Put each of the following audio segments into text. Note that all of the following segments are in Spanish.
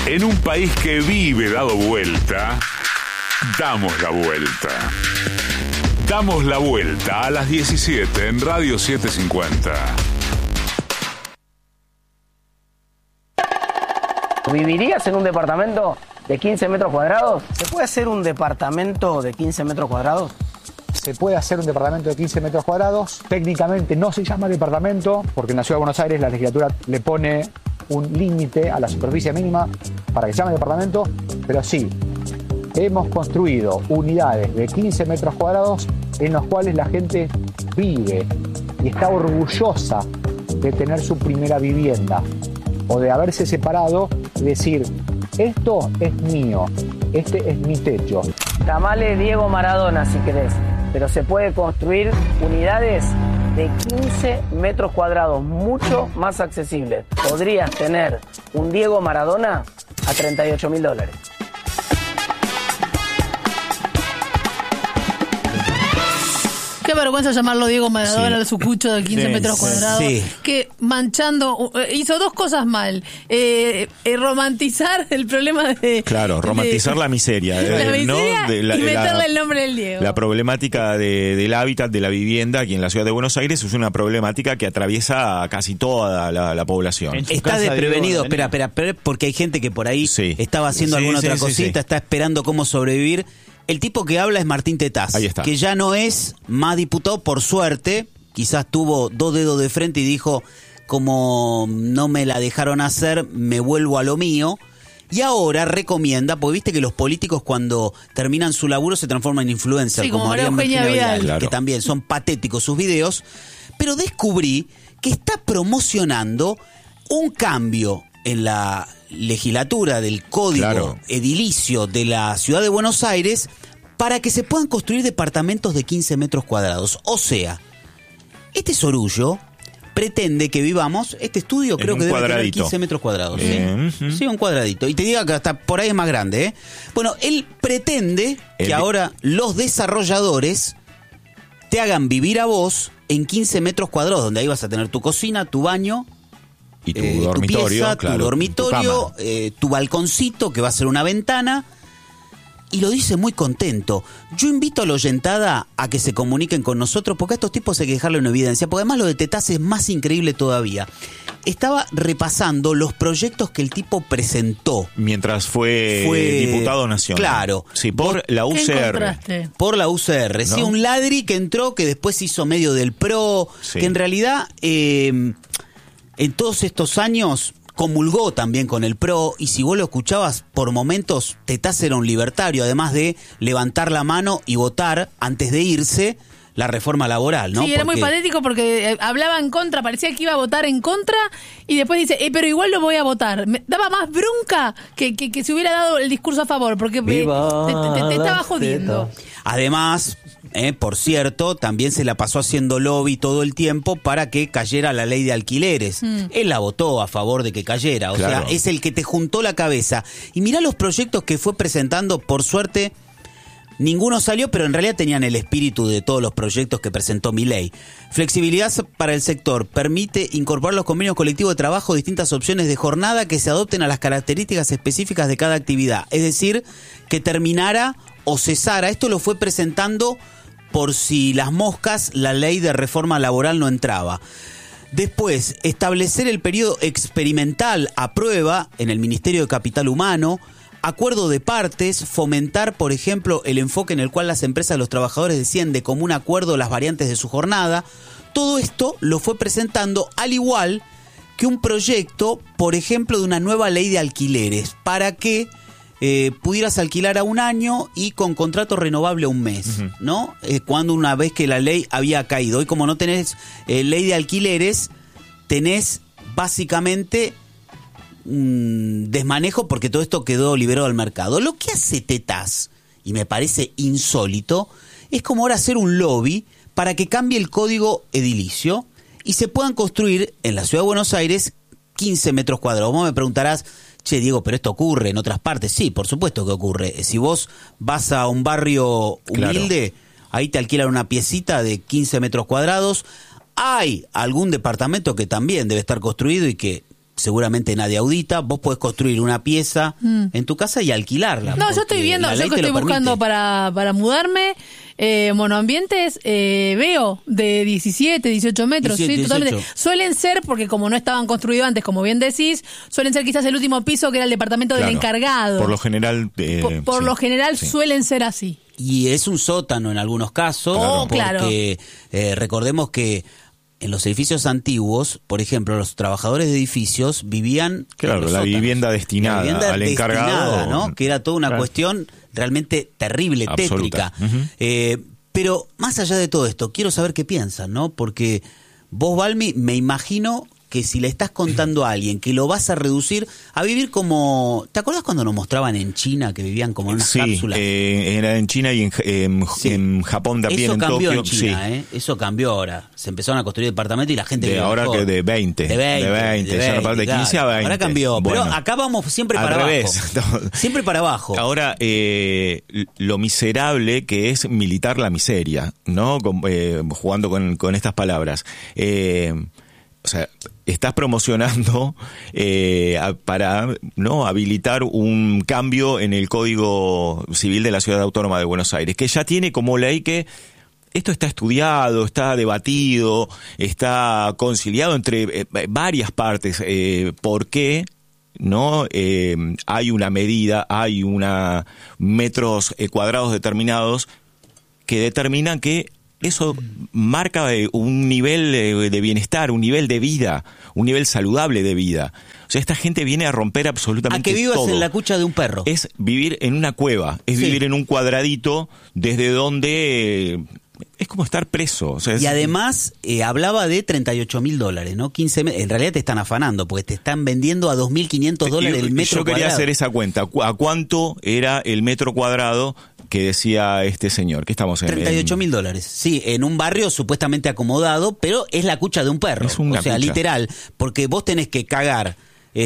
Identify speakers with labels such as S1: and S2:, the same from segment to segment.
S1: En un país que vive dado vuelta, damos la vuelta. Damos la vuelta a las 17 en Radio 750.
S2: ¿Vivirías en un departamento de 15 metros cuadrados? ¿Se puede hacer un departamento de 15 metros cuadrados?
S3: Se puede hacer un departamento de 15 metros cuadrados. Técnicamente no se llama departamento porque en la Ciudad de Buenos Aires la legislatura le pone un límite a la superficie mínima para que se llame departamento, pero sí, hemos construido unidades de 15 metros cuadrados en los cuales la gente vive y está orgullosa de tener su primera vivienda o de haberse separado y decir, esto es mío, este es mi techo.
S2: Llamale Diego Maradona si querés, pero se puede construir unidades de 15 metros cuadrados, mucho más accesibles. Podrías tener un Diego Maradona a $38.000.
S4: Qué vergüenza llamarlo Diego Maradona, el sucucho de 15 metros cuadrados. Sí. Que manchando, hizo dos cosas mal. Romantizar el problema de...
S5: Claro, romantizar la miseria.
S4: La miseria, ¿no? Y meterle el nombre del Diego.
S5: La problemática del hábitat, de la vivienda aquí en la ciudad de Buenos Aires es una problemática que atraviesa a casi toda la población.
S6: Está desprevenido, espera, porque hay gente que por ahí estaba haciendo alguna otra cosita, está esperando cómo sobrevivir. El tipo que habla es Martín Tetaz, que ya no es más diputado, por suerte. Quizás tuvo dos dedos de frente y dijo, como no me la dejaron hacer, me vuelvo a lo mío. Y ahora recomienda, porque viste que los políticos cuando terminan su laburo se transforman en influencers, como María Eugenia Vidal, claro, que también son patéticos sus videos. Pero descubrí que está promocionando un cambio en la legislatura del Código Edilicio de la Ciudad de Buenos Aires para que se puedan construir departamentos de 15 metros cuadrados. O sea, este sorullo pretende que vivamos, este estudio creo que debe tener 15 metros cuadrados. Sí, un cuadradito. Y te diga que hasta por ahí es más grande, ¿eh? Bueno, él pretende que ahora los desarrolladores te hagan vivir a vos en 15 metros cuadrados, donde ahí vas a tener tu cocina, tu baño,
S5: y tu dormitorio,
S6: tu pieza, tu dormitorio, tu balconcito, que va a ser una ventana, y lo dice muy contento. Yo invito a la oyentada a que se comuniquen con nosotros, porque a estos tipos hay que dejarlo en evidencia, porque además lo de Tetaz es más increíble todavía. Estaba repasando los proyectos que el tipo presentó.
S5: Mientras fue diputado nacional. Claro. Sí, por la UCR.
S6: Por la UCR. ¿No? Sí, un ladri que entró, que después se hizo medio del PRO, que en realidad... en todos estos años comulgó también con el PRO, y si vos lo escuchabas por momentos, Tetaz era un libertario, además de levantar la mano y votar antes de irse la reforma laboral, ¿no?
S4: Sí, era muy patético porque hablaba en contra, parecía que iba a votar en contra y después dice, pero igual lo voy a votar. Me daba más bronca que se hubiera dado el discurso a favor, porque te estaba jodiendo.
S6: Además... por cierto, también se la pasó haciendo lobby todo el tiempo para que cayera la ley de alquileres. Él la votó a favor de que cayera, o sea, es el que te juntó la cabeza. Y mirá los proyectos que fue presentando, por suerte, ninguno salió, pero en realidad tenían el espíritu de todos los proyectos que presentó Milei. Flexibilidad para el sector, permite incorporar los convenios colectivos de trabajo, distintas opciones de jornada que se adopten a las características específicas de cada actividad. Es decir, que terminara o cesara. Esto lo fue presentando por si las moscas, la ley de reforma laboral no entraba. Después, establecer el periodo experimental a prueba en el Ministerio de Capital Humano, acuerdo de partes, fomentar, por ejemplo, el enfoque en el cual las empresas y los trabajadores decían de común acuerdo las variantes de su jornada. Todo esto lo fue presentando al igual que un proyecto, por ejemplo, de una nueva ley de alquileres, para que pudieras alquilar a un año y con contrato renovable a un mes, ¿no? Cuando una vez que la ley había caído. Hoy, como no tenés ley de alquileres, tenés básicamente un desmanejo porque todo esto quedó liberado al mercado. Lo que hace Tetaz, y me parece insólito, es como ahora hacer un lobby para que cambie el código edilicio y se puedan construir en la Ciudad de Buenos Aires 15 metros cuadrados. Vos me preguntarás, che, Diego, pero esto ocurre en otras partes. Sí, por supuesto que ocurre. Si vos vas a un barrio humilde, ahí te alquilan una piecita de 15 metros cuadrados. Hay algún departamento que también debe estar construido y que seguramente nadie audita, vos podés construir una pieza en tu casa y alquilarla.
S4: No, yo estoy viendo, yo que estoy buscando para mudarme, monoambientes, veo de 17, 18 metros,
S6: 17,
S4: sí, totalmente.
S6: 18.
S4: Suelen ser, porque como no estaban construidos antes, como bien decís, suelen ser quizás el último piso que era el departamento del encargado.
S5: Por lo general...
S4: por lo general suelen ser así.
S6: Y es un sótano en algunos casos, porque recordemos que en los edificios antiguos, por ejemplo, los trabajadores de edificios vivían
S5: Claro,
S6: en los
S5: la
S6: sótanos.
S5: vivienda destinada al encargado.
S6: ¿no? Que era toda una cuestión realmente terrible,
S5: Absoluta.
S6: tétrica. Pero más allá de todo esto, quiero saber qué piensan, ¿no? Porque vos, Balmi, me imagino que si le estás contando a alguien que lo vas a reducir a vivir como... ¿Te acuerdas cuando nos mostraban en China que vivían como en unas cápsulas?
S5: Era en China y en Japón también,
S6: eso
S5: en
S6: cambió
S5: Tokio.
S6: en China, Eso cambió ahora. Se empezaron a construir departamentos y la gente...
S5: De ahora
S6: mejor.
S5: que de 20. De 15 a 20.
S6: Ahora cambió.
S5: Bueno,
S6: pero acá vamos siempre para abajo. Siempre para abajo.
S5: Ahora, lo miserable que es militar la miseria, ¿no? Jugando con estas palabras. O sea, estás promocionando para no habilitar un cambio en el Código Civil de la Ciudad Autónoma de Buenos Aires, que ya tiene como ley que esto está estudiado, está debatido, está conciliado entre varias partes. ¿Por qué no hay una medida, hay metros cuadrados determinados que determinan que eso marca un nivel de bienestar, un nivel de vida, un nivel saludable de vida? O sea, esta gente viene a romper absolutamente todo.
S6: A que vivas en la cucha de un perro.
S5: Es vivir en una cueva, es vivir en un cuadradito desde donde... es como estar preso. O sea,
S6: y además hablaba de $38.000, ¿no? 15 en realidad te están afanando, porque te están vendiendo a $2.500 el metro
S5: Yo quería
S6: cuadrado.
S5: hacer esa cuenta. ¿A cuánto era el metro cuadrado que decía este señor? ¿Qué estamos en?
S6: $38.000. Sí, en un barrio supuestamente acomodado, pero es la cucha de un perro.
S5: Es una cucha.
S6: Literal, porque vos tenés que cagar,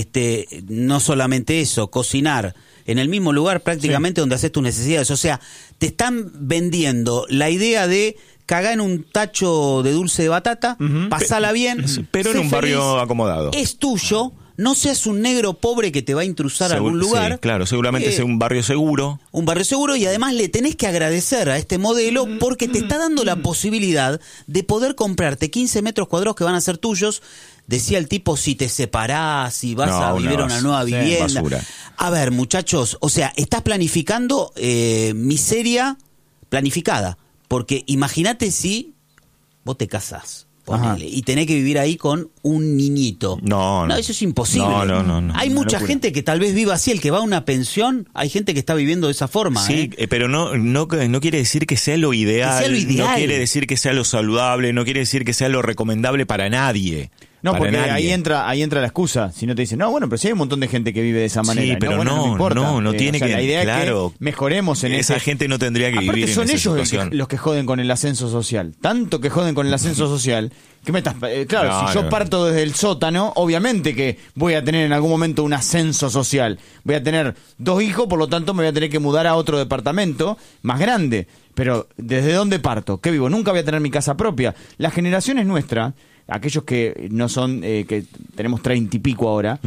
S6: no solamente eso, cocinar en el mismo lugar prácticamente donde haces tus necesidades. O sea, te están vendiendo la idea de cagar en un tacho de dulce de batata, pasala bien,
S5: pero en un barrio acomodado.
S6: Es tuyo. No seas un negro pobre que te va a intrusar a algún lugar.
S5: Sí, claro, seguramente sea un barrio seguro.
S6: Un barrio seguro, y además le tenés que agradecer a este modelo porque te está dando la posibilidad de poder comprarte 15 metros cuadrados que van a ser tuyos. Decía el tipo, si te separás, si vas a vivir una nueva vivienda.
S5: Basura.
S6: A ver, muchachos, o sea, estás planificando miseria planificada. Porque imagínate si vos te casás. Y tenés que vivir ahí con un niñito.
S5: No,
S6: eso es imposible.
S5: No.
S6: Hay mucha gente que tal vez viva así, el que va a una pensión, hay gente que está viviendo de esa forma.
S5: Sí, pero no quiere decir que sea lo ideal.
S6: Que sea lo ideal.
S5: No quiere decir que sea lo saludable, no quiere decir que sea lo recomendable para nadie.
S7: No,
S5: para
S7: porque
S5: nadie.
S7: ahí entra la excusa. Si no te dicen, no, bueno, pero sí hay un montón de gente que vive de esa manera.
S5: Sí, pero
S7: no me importa.
S5: no tiene que...
S7: La idea
S5: claro,
S7: es que mejoremos en
S5: esa gente no tendría que vivir en esa situación.
S7: Aparte son ellos los que joden con el ascenso social. Tanto que joden con el ascenso social. ¿Qué me estás...? Claro, si yo parto desde el sótano, obviamente que voy a tener en algún momento un ascenso social. Voy a tener 2 hijos, por lo tanto me voy a tener que mudar a otro departamento más grande. Pero, ¿desde dónde parto? ¿Qué vivo? Nunca voy a tener mi casa propia. Las generaciones nuestras, aquellos que no son, que tenemos 30 y pico ahora,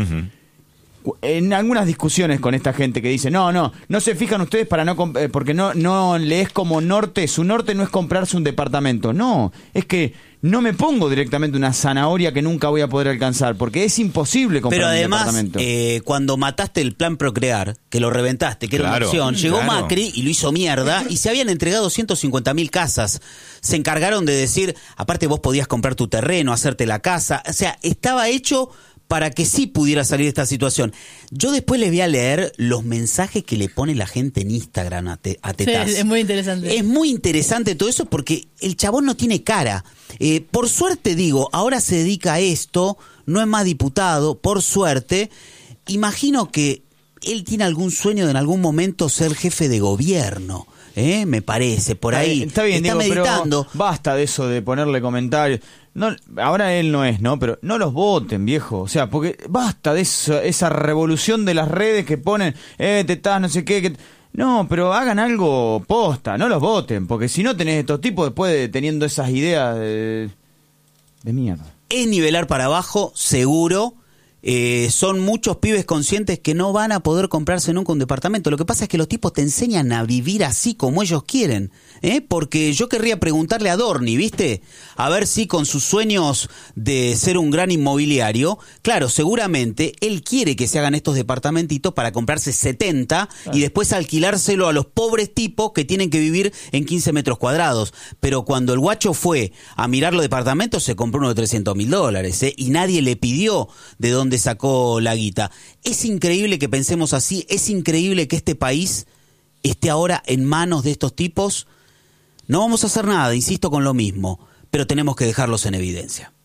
S7: en algunas discusiones con esta gente que dice, no se fijan ustedes porque no le es como norte, su norte no es comprarse un departamento. No, es que no me pongo directamente una zanahoria que nunca voy a poder alcanzar, porque es imposible comprar un departamento.
S6: Pero además, cuando mataste el plan Procrear, que lo reventaste, que era una opción, llegó Macri y lo hizo mierda, y se habían entregado 150.000 casas. Se encargaron de decir, aparte vos podías comprar tu terreno, hacerte la casa, o sea, estaba hecho para que sí pudiera salir de esta situación. Yo después les voy a leer los mensajes que le pone la gente en Instagram a Tetaz.
S4: Sí, es muy interesante.
S6: Es muy interesante todo eso porque el chabón no tiene cara. Por suerte, digo, ahora se dedica a esto, no es más diputado, por suerte. Imagino que él tiene algún sueño de en algún momento ser jefe de gobierno. Me parece, por ahí.
S7: Está bien,
S6: está meditando.
S7: Pero basta de eso de ponerle comentarios. No, ahora él no es, ¿no? Pero no los voten, viejo. O sea, porque basta de esa revolución de las redes que ponen, Tetaz, no sé qué. No, pero hagan algo posta, no los voten. Porque si no tenés estos tipos después teniendo esas ideas de mierda.
S6: Es nivelar para abajo, seguro. son muchos pibes conscientes que no van a poder comprarse nunca un departamento. Lo que pasa es que los tipos te enseñan a vivir así como ellos quieren, porque yo querría preguntarle a Dorni, ¿viste? A ver si con sus sueños de ser un gran inmobiliario, claro, seguramente él quiere que se hagan estos departamentitos para comprarse 70 y después alquilárselo a los pobres tipos que tienen que vivir en 15 metros cuadrados. Pero cuando el guacho fue a mirar los departamentos se compró uno de $300.000, y nadie le pidió de dónde sacó la guita. Es increíble que pensemos así, es increíble que este país esté ahora en manos de estos tipos. No vamos a hacer nada, insisto con lo mismo, pero tenemos que dejarlos en evidencia.